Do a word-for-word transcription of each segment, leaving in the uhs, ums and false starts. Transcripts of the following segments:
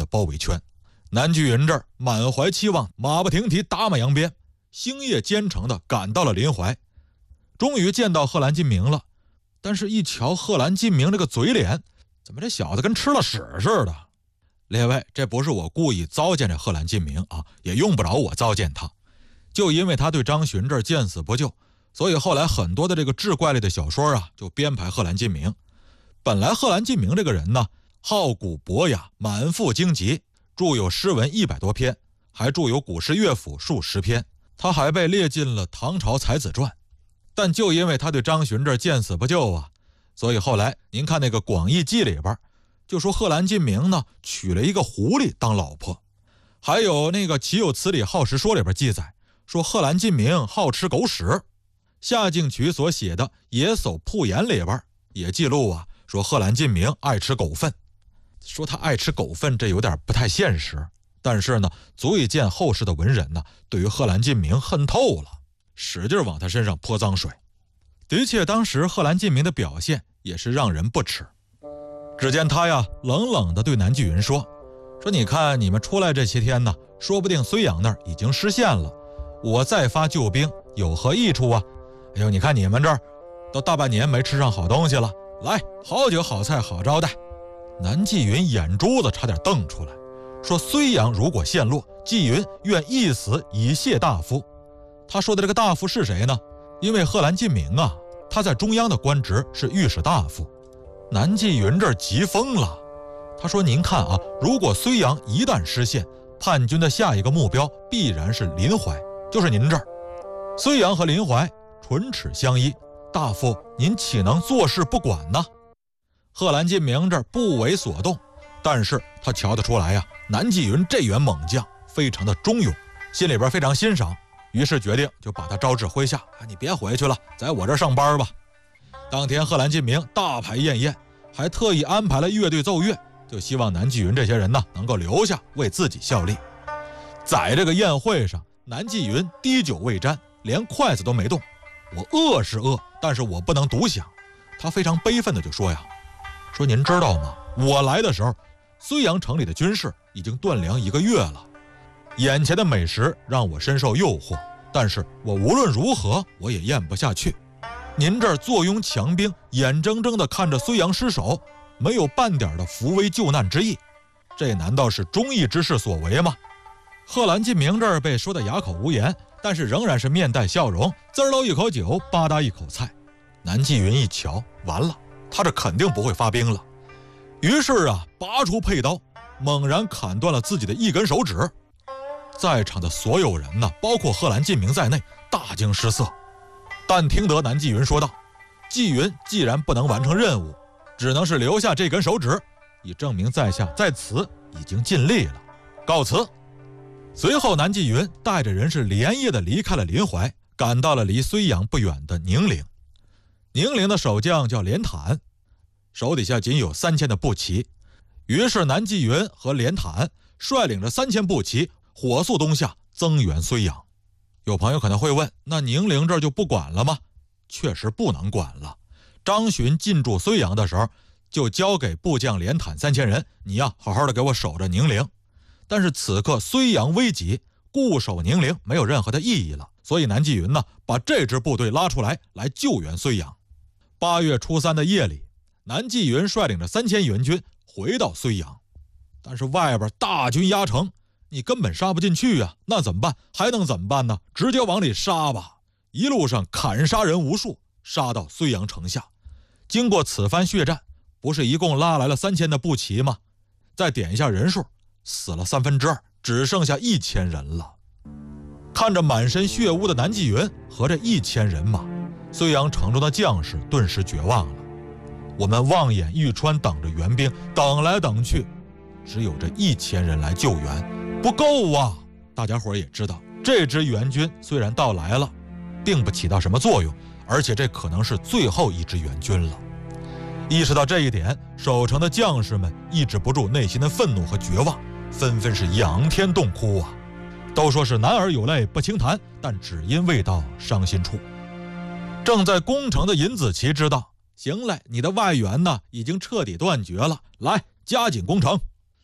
包围圈。南霁云这儿满怀期望，马不停蹄，打马扬鞭，星夜兼程的赶到了临淮，终于见到贺兰进明了。但是一瞧贺兰进明这个嘴脸，怎么这小子跟吃了屎似的？列位，这不是我故意糟践这贺兰进明啊，也用不着我糟践他。就因为他对张巡这儿见死不救，所以后来很多的这个志怪类的小说啊，就编排贺兰进明。本来贺兰进明这个人呢，好古博雅，满腹经籍，著有诗文一百多篇，还著有古诗乐府数十篇，他还被列进了唐朝才子传。但就因为他对张巡这儿见死不救啊，所以后来您看那个《广义记》里边就说贺兰进明呢娶了一个狐狸当老婆，还有那个《岂有此理好食说》里边记载说贺兰进明好吃狗屎。夏敬渠所写的《野叟铺言》里边也记录啊，说贺兰进明爱吃狗粪。说他爱吃狗粪，这有点不太现实，但是呢，足以见后世的文人呢对于贺兰进明恨透了，使劲往他身上泼脏水。的确，当时贺兰进明的表现也是让人不齿。只见他呀冷冷地对南霁云说说你看你们出来这些天呢，说不定睢阳那儿已经失陷了，我再发救兵有何益处啊？哎呦，你看你们这儿都大半年没吃上好东西了，来，好酒好菜好招待。南霁云眼珠子差点瞪出来，说睢阳如果陷落，霁云愿一死以谢大夫。他说的这个大夫是谁呢？因为贺兰进明啊，他在中央的官职是御史大夫。南霁云这儿急疯了，他说您看啊，如果睢阳一旦失陷，叛军的下一个目标必然是临淮，就是您这儿。睢阳和临淮唇齿相依，大夫您岂能坐视不管呢？贺兰进明这儿不为所动，但是他瞧得出来呀、啊，南霁云这员猛将非常的忠勇，心里边非常欣赏，于是决定就把他招至麾下，啊，你别回去了，在我这儿上班吧。当天贺兰进明大排宴宴，还特意安排了乐队奏乐，就希望南霁云这些人呢能够留下为自己效力。在这个宴会上，南霁云滴酒未沾，连筷子都没动。我饿是饿，但是我不能独享。他非常悲愤的就说呀，说您知道吗？我来的时候，睢阳城里的军士已经断粮一个月了，眼前的美食让我深受诱惑，但是我无论如何我也咽不下去。您这儿坐拥强兵，眼睁睁地看着睢阳失守，没有半点的扶危救难之意，这难道是忠义之士所为吗？贺兰进明这儿被说得哑口无言，但是仍然是面带笑容，滋儿喽一口酒，吧嗒一口菜。南霁云一瞧，完了，他这肯定不会发兵了，于是啊，拔出佩刀，猛然砍断了自己的一根手指。在场的所有人呢，包括贺兰进明在内，大惊失色。但听得南霁云说道，霁云既然不能完成任务，只能是留下这根手指，以证明在下在此已经尽力了，告辞。随后南霁云带着人是连夜的离开了临淮，赶到了离睢阳不远的宁陵。宁陵的守将叫连坦，手底下仅有三千的步骑，于是南霁云和连坦率领着三千步骑火速东下增援睢阳。有朋友可能会问，那宁陵这儿就不管了吗？确实不能管了。张巡进驻睢阳的时候，就交给部将连坦三千人，你呀好好的给我守着宁陵。但是此刻睢阳危急，固守宁陵没有任何的意义了，所以南霁云呢把这支部队拉出来来救援睢阳。八月初三的夜里，南霁云率领着三千援军回到睢阳，但是外边大军压城，你根本杀不进去啊，那怎么办？还能怎么办呢？直接往里杀吧！一路上砍杀人无数，杀到睢阳城下。经过此番血战，不是一共拉来了三千的步骑吗？再点一下人数，死了三分之二，只剩下一千人了。看着满身血污的南霁云和这一千人马，睢阳城中的将士顿时绝望了。我们望眼欲穿，等着援兵，等来等去，只有这一千人来救援，不够啊！大家伙也知道，这支援军虽然到来了，并不起到什么作用，而且这可能是最后一支援军了。意识到这一点，守城的将士们抑制不住内心的愤怒和绝望，纷纷是仰天痛哭啊！都说是男儿有泪不轻弹，但只因未到伤心处。正在攻城的尹子奇知道，行嘞，你的外援呢已经彻底断绝了，来加紧攻城。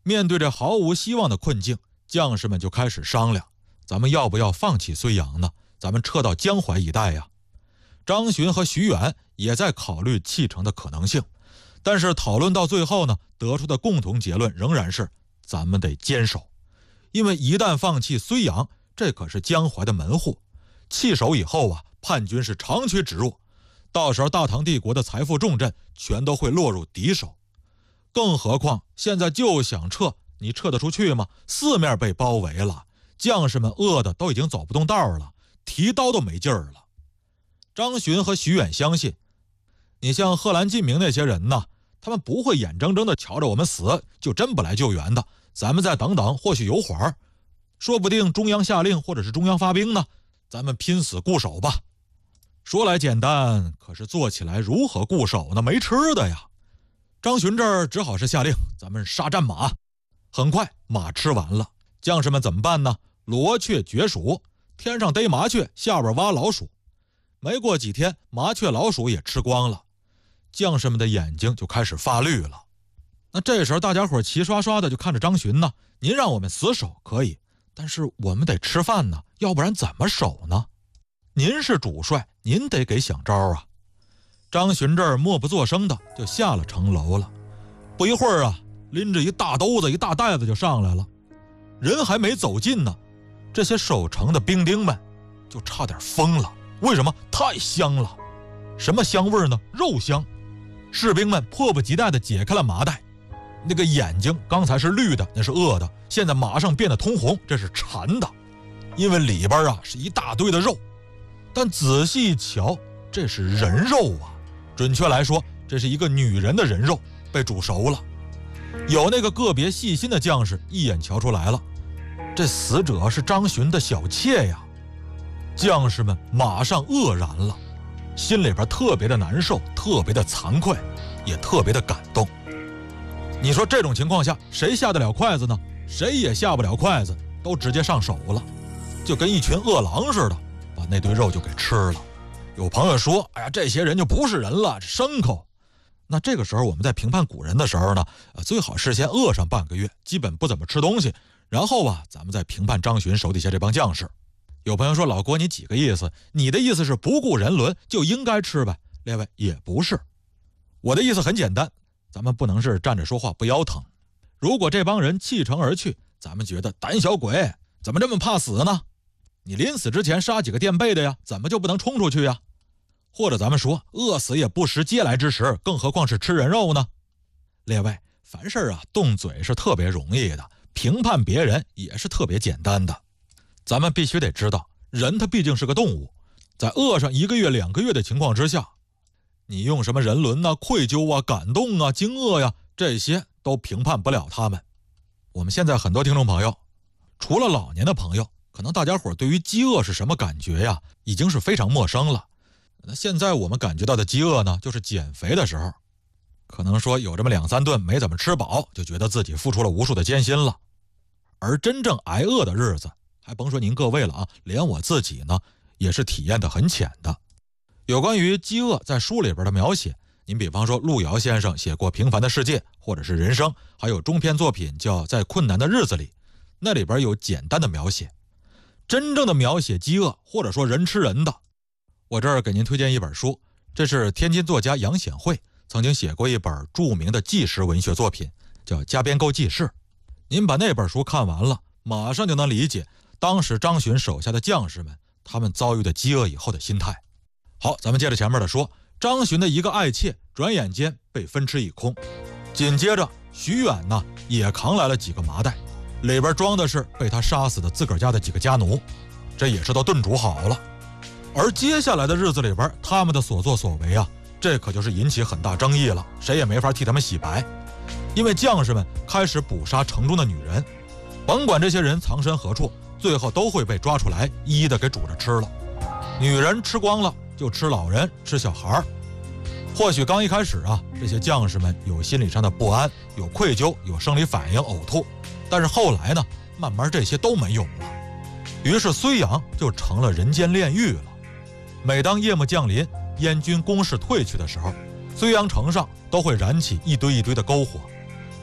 面对着毫无希望的困境，将士们就开始商量，咱们要不要放弃睢阳呢？咱们撤到江淮一带呀。张巡和徐远也在考虑弃城的可能性，但是讨论到最后呢，得出的共同结论仍然是咱们得坚守，因为一旦放弃睢阳，这可是江淮的门户，弃守以后啊，叛军是长驱直入，到时候大唐帝国的财富重镇全都会落入敌手。更何况现在就想撤，你撤得出去吗？四面被包围了，将士们饿得都已经走不动道了，提刀都没劲儿了。张巡和徐远相信，你像贺兰进明那些人呢，他们不会眼睁睁地瞧着我们死就真不来救援的，咱们再等等，或许有缓儿，说不定中央下令或者是中央发兵呢，咱们拼死固守吧。说来简单，可是做起来如何固守呢？没吃的呀。张巡这儿只好是下令，咱们杀战马。很快马吃完了，将士们怎么办呢？罗雀绝鼠，天上逮麻雀，下边挖老鼠。没过几天，麻雀老鼠也吃光了，将士们的眼睛就开始发绿了。那这时候大家伙齐刷刷的就看着张巡呢，您让我们死守可以，但是我们得吃饭呢，要不然怎么守呢？您是主帅，您得给想招啊。张巡这儿默不作声的就下了城楼了，不一会儿啊，拎着一大兜子一大袋子就上来了。人还没走近呢，这些守城的兵丁们就差点疯了。为什么？太香了。什么香味呢？肉香。士兵们迫不及待地解开了麻袋，那个眼睛刚才是绿的，那是饿的，现在马上变得通红，这是馋的，因为里边啊是一大堆的肉。但仔细一瞧，这是人肉啊，准确来说，这是一个女人的人肉被煮熟了。有那个个别细心的将士一眼瞧出来了，这死者是张巡的小妾呀。将士们马上愕然了，心里边特别的难受，特别的惭愧，也特别的感动。你说这种情况下谁下得了筷子呢？谁也下不了筷子，都直接上手了，就跟一群饿狼似的，把那堆肉就给吃了。有朋友说，哎呀，这些人就不是人了，这牲口。那这个时候我们在评判古人的时候呢，呃，最好事先饿上半个月，基本不怎么吃东西，然后啊，咱们再评判张巡手底下这帮将士。有朋友说，老郭你几个意思？你的意思是不顾人伦就应该吃呗？列位，也不是。我的意思很简单，咱们不能是站着说话不腰疼。如果这帮人弃城而去，咱们觉得胆小鬼怎么这么怕死呢？你临死之前杀几个垫背的呀，怎么就不能冲出去呀？或者咱们说，饿死也不食嗟来之食，更何况是吃人肉呢？列位，凡事啊，动嘴是特别容易的，评判别人也是特别简单的。咱们必须得知道，人他毕竟是个动物，在饿上一个月两个月的情况之下，你用什么人伦啊、愧疚啊、感动啊、惊愕呀、啊，这些都评判不了他们。我们现在很多听众朋友，除了老年的朋友，可能大家伙对于饥饿是什么感觉呀，已经是非常陌生了。那现在我们感觉到的饥饿呢，就是减肥的时候，可能说有这么两三顿没怎么吃饱，就觉得自己付出了无数的艰辛了。而真正挨饿的日子，还甭说您各位了啊，连我自己呢也是体验的很浅的。有关于饥饿在书里边的描写，您比方说路遥先生写过《平凡的世界》或者是《人生》，还有中篇作品叫《在困难的日子里》，那里边有简单的描写。真正的描写饥饿或者说人吃人的，我这儿给您推荐一本书，这是天津作家杨显惠曾经写过一本著名的纪实文学作品，叫《家边沟记事》。您把那本书看完了，马上就能理解当时张巡手下的将士们他们遭遇的饥饿以后的心态。好，咱们接着前面的说，张巡的一个爱妾转眼间被分吃一空，紧接着徐远呢也扛来了几个麻袋，里边装的是被他杀死的自个儿家的几个家奴，这也是都炖煮好了。而接下来的日子里边，他们的所作所为啊，这可就是引起很大争议了，谁也没法替他们洗白。因为将士们开始捕杀城中的女人，甭管这些人藏身何处，最后都会被抓出来一一的给煮着吃了。女人吃光了，就吃老人，吃小孩。或许刚一开始啊，这些将士们有心理上的不安，有愧疚，有生理反应呕吐，但是后来呢，慢慢这些都没有了。于是睢阳就成了人间炼狱了。每当夜幕降临，燕军攻势退去的时候，睢阳城上都会燃起一堆一堆的篝火，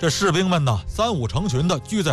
这士兵们呢，三五成群的聚在